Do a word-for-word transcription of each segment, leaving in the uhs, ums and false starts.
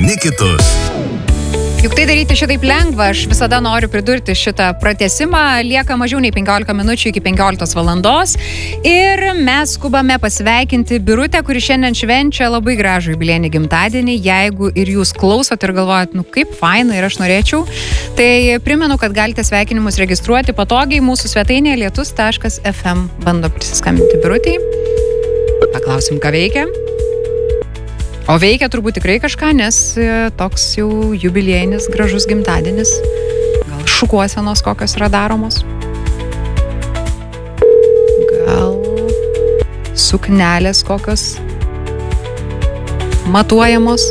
vieni kitus. Juk tai daryti šitaip lengva, aš visada noriu pridurti šitą pratesimą, lieka mažiau nei penkiolika minučių iki penkioliktos valandos ir mes skubame pasveikinti Birutę, kuri šiandien švenčia labai gražų jubiliejinį gimtadienį. Jeigu ir jūs klausot ir galvojat, nu kaip faina ir aš norėčiau, tai primenu, kad galite sveikinimus registruoti patogiai mūsų svetainėje lietus taškas ef em. Bando prisiskambinti Birutei, paklausim, ką veikia. O veikia turbūt tikrai kažką, nes toks jau jubiliejinis gražus gimtadienis. Gal šukuosenos kokios yra daromos? Gal suknelės kokios matuojamos?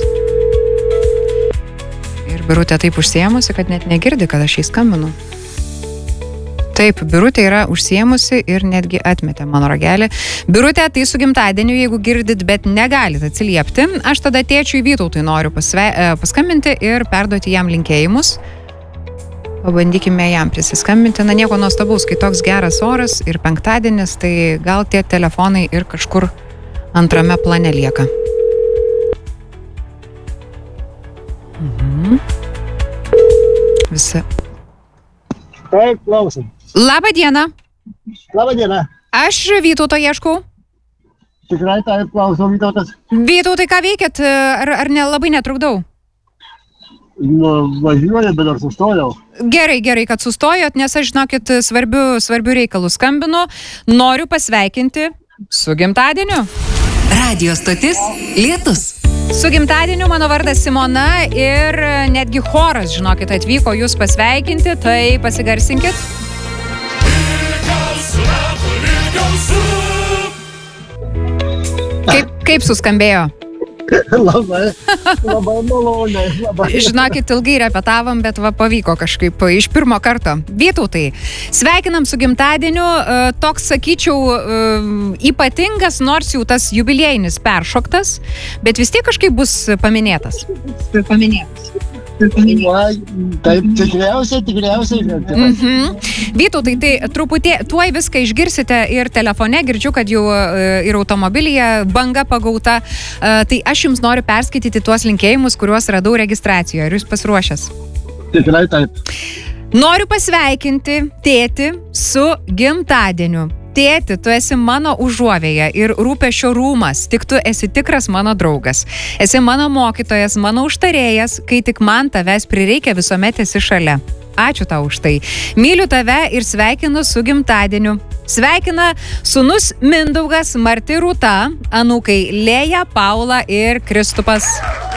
Ir Birutė taip užsiėmusi, kad net negirdi, kad aš jai skambinu. Taip, Birutė yra užsiėmusi ir netgi atmetė mano ragelį. Birutė, tai su gimtadieniu, jeigu girdit, bet negalit atsiliepti. Aš tada tėčiui Vytautui noriu pasve, paskambinti ir perduoti jam linkėjimus. Pabandykime jam prisiskambinti. Na, nieko nuostabaus, kai toks geras oras ir penktadienis, tai gal tie telefonai ir kažkur antrame plane lieka. Mhm. Visi. Taip, klausim. Labą dieną. Labą dieną. Aš Vytauto ieškau. Tikrai taip, klausom Vytautas. Vytautai, ką veikėt? Ar, ar ne, labai netrukdau? Nu, važiuoju, bet dar sustojau. Gerai, gerai, kad sustojot, nes aš, žinokit, svarbių, svarbių reikalų skambinu. Noriu pasveikinti su gimtadieniu. Radio stotis Lietus. Su gimtadieniu, mano vardas Simona ir netgi choras, žinokit, atvyko jūs pasveikinti, tai pasigarsinkit. Kaip, kaip suskambėjo? Labai, labai maloniai. Labai. Žinokit, ilgai repetavom, bet va, pavyko kažkaip iš pirmo karto. Vytautai, sveikinam su gimtadieniu, toks, sakyčiau, ypatingas, nors jau tas jubiliejinis peršoktas, bet vis tiek kažkaip bus paminėtas. Paminėtas. Va, taip, tikriausiai, tikriausiai. Mhm. Vytautai, tai truputį, tuoj viską išgirsite ir telefone, girdžiu, kad jau ir automobilyje banga pagauta. Tai aš jums noriu perskaityti tuos linkėjimus, kuriuos radau registracijoje. Ar jūs pasiruošęs? Tikrai taip. Noriu pasveikinti tėtį su gimtadieniu. Tėti, tu esi mano užuovėja ir rūpesčio rūmas, tik tu esi tikras mano draugas. Esi mano mokytojas, mano užtarėjas, kai tik man tavęs prireikia, visuomet esi šalia. Ačiū tau už tai. Myliu tave ir sveikinu su gimtadieniu. Sveikina sūnus Mindaugas, Marti Rūta, anūkai Lėja, Paula ir Kristupas.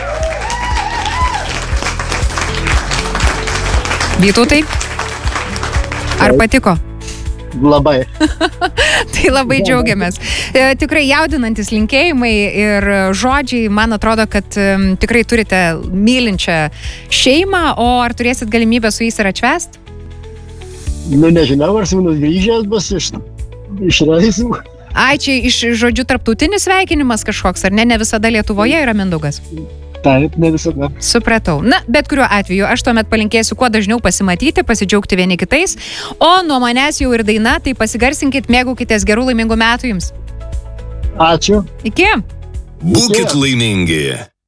Vytautai, ar patiko? Labai. Tai labai džiaugiamės. E, tikrai jaudinantis linkėjimai ir žodžiai, man atrodo, kad um, tikrai turite mylinčią šeimą, o ar turėsit galimybę su jais ir atšvęst? Nu, nežinau, ar sūnus grįžęs bus iš, iš reisų. Ai, čia iš žodžių tarptautinis sveikinimas kažkoks, ar ne? Ne visada Lietuvoje yra Mindaugas? Taip, ne visada. Supratau. Na, bet kuriuo atveju aš tuomet palinkėsiu kuo dažniau pasimatyti, pasidžiaugti vieni kitais, o nuo manęs jau ir daina, tai pasigarsinkit, mėgaukitės, gerų laimingų metų jums. Ačiū. Iki. Būkit laimingi.